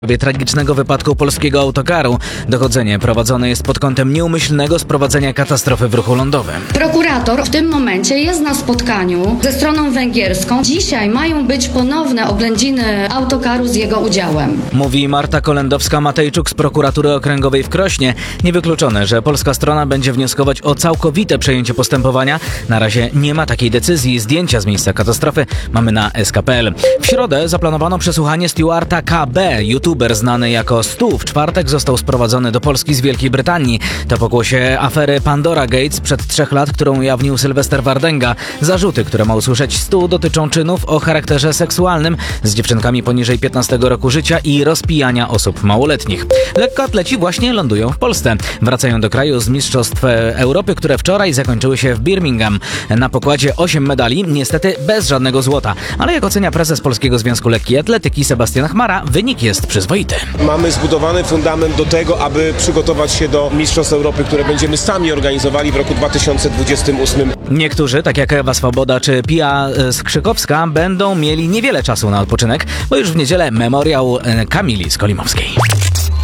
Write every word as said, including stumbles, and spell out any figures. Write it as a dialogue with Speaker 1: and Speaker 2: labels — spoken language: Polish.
Speaker 1: W sprawie tragicznego wypadku polskiego autokaru dochodzenie prowadzone jest pod kątem nieumyślnego sprowadzenia katastrofy w ruchu lądowym.
Speaker 2: Prokurator w tym momencie jest na spotkaniu ze stroną węgierską. Dzisiaj mają być ponowne oględziny autokaru z jego udziałem.
Speaker 1: Mówi Marta Kolendowska-Matejczuk z Prokuratury Okręgowej w Krośnie. Niewykluczone, że polska strona będzie wnioskować o całkowite przejęcie postępowania. Na razie nie ma takiej decyzji. Zdjęcia z miejsca katastrofy mamy na S K kropka P L. W środę zaplanowano przesłuchanie Stuarta K B. YouTuber znany jako Stu w czwartek został sprowadzony do Polski z Wielkiej Brytanii. To pokłosie afery Pandora Gate sprzed trzech lat, którą ujawnił Sylwester Wardęga. Zarzuty, które ma usłyszeć Stu, dotyczą czynów o charakterze seksualnym z dziewczynkami poniżej piętnastego roku życia i rozpijania osób małoletnich. Lekkoatleci właśnie lądują w Polsce. Wracają do kraju z Mistrzostw Europy, które wczoraj zakończyły się w Birmingham. Na pokładzie osiem medali, niestety bez żadnego złota. Ale jak ocenia prezes Polskiego Związku Lekkiej Atletyki Sebastian Chmara, wynik jest przyzwoity.
Speaker 3: Mamy zbudowany fundament do tego, aby przygotować się do Mistrzostw Europy, które będziemy sami organizowali w roku dwa tysiące dwudziestym ósmym.
Speaker 1: Niektórzy, tak jak Ewa Swoboda czy Pia Skrzykowska, będą mieli niewiele czasu na odpoczynek, bo już w niedzielę memoriał Kamili Skolimowskiej.